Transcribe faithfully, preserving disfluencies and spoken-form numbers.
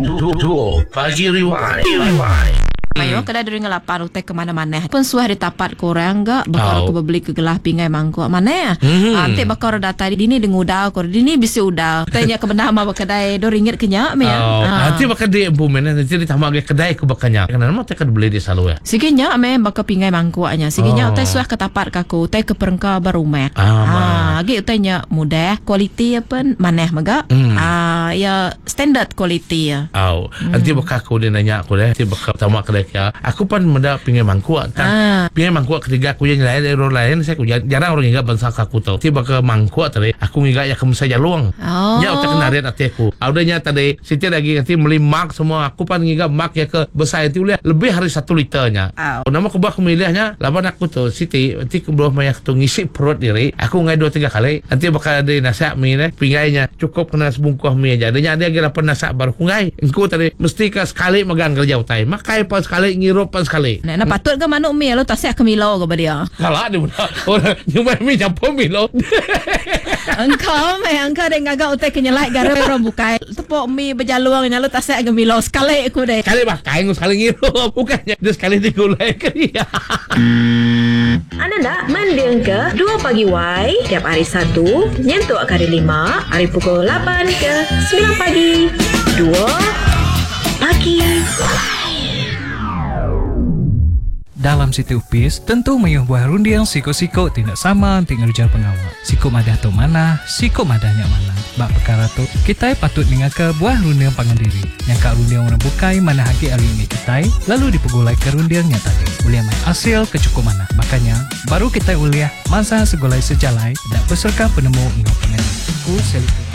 Duo Pagi Rewind. Mayo kada dari ngelapan utek ke mana-mana. Pun suah ditapat korang gak bakal Oh. aku beli ke gelah pingai mangkuk mana ya. Hmm. Ante bakal data dini dengan udau kor dini bisa udau. Tanya ke benda ma kedai do ringgit kenyak me ya. Oh, nanti bakal di bumen nanti ditambah ke kedai ku bakanya. Karena nama tekan beli di selalu ya. Siginya me bakal pingai mangkuknya. Siginya Oh. utai suah ketapat kaku utai ke perengka barumet. Ah, Ah, gi utainya mudah, kualiti apa maneh maga. Hmm. Ah, ya standard kualiti ya. Oh, nanti bakal aku dia nanya aku deh. Nanti bakal tamak kedai ya. Aku pun menda pingai mangkuk. Ah. Pingai mangkuk ketiga aku yang lain orang lain saya aku jarang orang ingat bangsa aku tahu. Nanti bakal mangkuk tadi. Aku ingat ya kamu saja luang. Oh. Ya utak kenarian hati aku. Audanya tadi siti lagi nanti beli mak semua. Aku pun ingat mak ya ke besar itu lebih hari satu liternya. Oh. Nama aku bakal milihnya. Lapan aku tuh Siti. Nanti aku belum banyak tuh ngisi perut diri. Aku ngai dua tiga kali. Nanti bakal ada nasihat mie nih. Pingainya cukup kena sebungkuh mie aja. Adanya dia kira pernah nasihat baru ngai. Engkau tadi mesti ke sekali megang kerja utai. Makai pas sekali ngirup pas sekali. Nah, nah patut ke manuk mi lo tasik ke milo ke dia. Kalah dia pun. Orang nyumai mie campur mie lo. Engkau meh engkau dek ngagak utai kenyelai gara orang bukai. Tepuk mi berjaluang nya lo tasik ke milo sekali aku dek. Sekali makai sekali ngirup. Bukannya dia sekali digulai ke dia. Anda nak mendengar ke Dua Pagi Y tiap hari Sabtu nyentuh hari lima, hari pukul lapan ke sembilan pagi. Dua Pagi. Dalam Siti Upis, tentu mayuh buah rundiang siko-siko tidak sama tinggal ujar pengawal. Siko madah tu mana, siko madahnya mana. Bak perkara tu, kita patut dengar ke buah rundiang pangandiri. Yang kak rundiang orang bukai mana haki hari ini kita, lalu dipegulai ke rundiangnya tadi. Uliah mai hasil kecukup mana. Makanya, baru kita uliah masa segolai sejalai dan peserta penemu ingau pangandiri. Ku selitu.